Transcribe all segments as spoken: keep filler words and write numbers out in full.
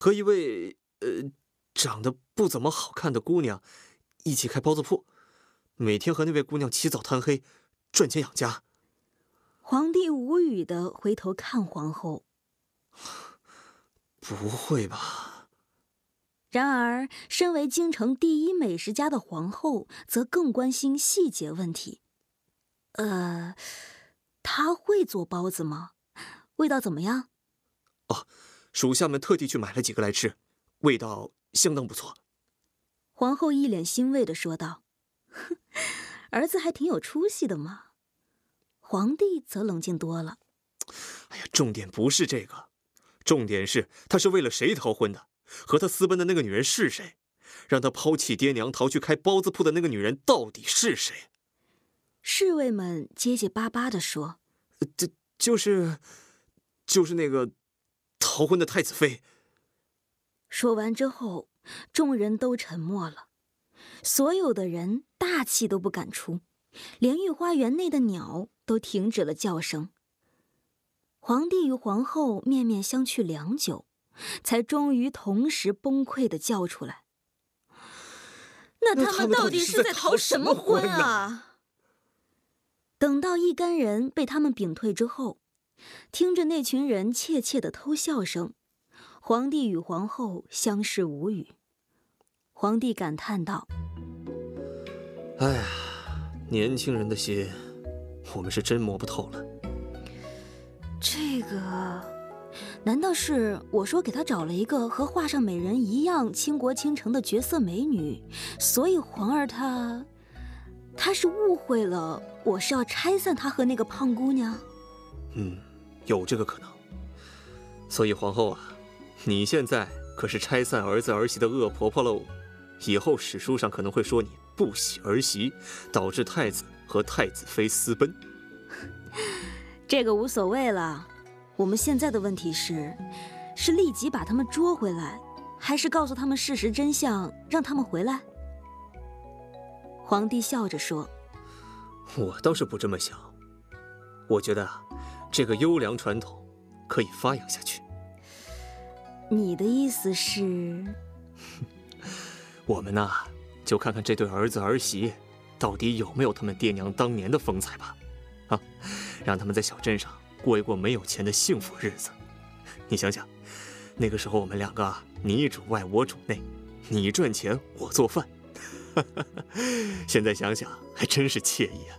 和一位呃长得不怎么好看的姑娘一起开包子铺，每天和那位姑娘起早贪黑，赚钱养家。 皇帝无语地回头看皇后。 不会吧？ 然而，身为京城第一美食家的皇后，则更关心细节问题。呃，她会做包子吗？味道怎么样？ 哦，属下们特地去买了几个来吃，味道相当不错。 皇后一脸欣慰地说道：“儿子还挺有出息的嘛。”皇帝则冷静多了。 哎呀，重点不是这个，重点是他是为了谁逃婚的？和他私奔的那个女人是谁？让他抛弃爹娘逃去开包子铺的那个女人到底是谁？ 侍卫们结结巴巴地说：“ 这就是，就是那个逃婚的太子妃。” 说完之后，众人都沉默了，所有的人大气都不敢出，连御花园内的鸟都停止了叫声。皇帝与皇后面面相觑良久，才终于同时崩溃地叫出来：“那他们到底是在逃什么婚啊？”等到一干人被他们屏退之后，听着那群人窃窃的偷笑声，皇帝与皇后相视无语。皇帝感叹道：“ 哎呀，年轻人的心，我们是真摸不透了。 这个，难道是我说给他找了一个和画上美人一样倾国倾城的绝色美女，所以皇儿他，他是误会了我是要拆散他和那个胖姑娘？” 嗯，有这个可能。所以皇后啊，你现在可是拆散儿子儿媳的恶婆婆喽，以后史书上可能会说你不喜儿媳，导致太子和太子妃私奔。 这个无所谓了，我们现在的问题是，是立即把他们捉回来，还是告诉他们事实真相，让他们回来？皇帝笑着说：“ 我倒是不这么想，我觉得啊，这个优良传统可以发扬下去。” 你的意思是？ 我们呐、啊，就看看这对儿子儿媳到底有没有他们爹娘当年的风采吧。啊，让他们在小镇上过一过没有钱的幸福日子。你想想，那个时候我们两个啊，你主外我主内，你赚钱我做饭，现在想想还真是惬意啊。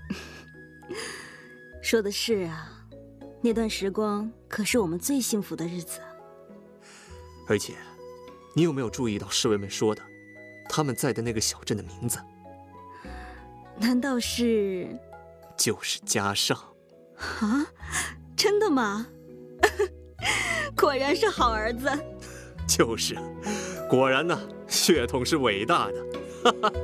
说的是啊，那段时光可是我们最幸福的日子。 而且，你有没有注意到侍卫们说的，他们在的那个小镇的名字？ 难道是？ 就是家上。 啊，真的吗？果然是好儿子。 就是，果然呢，血统是伟大的。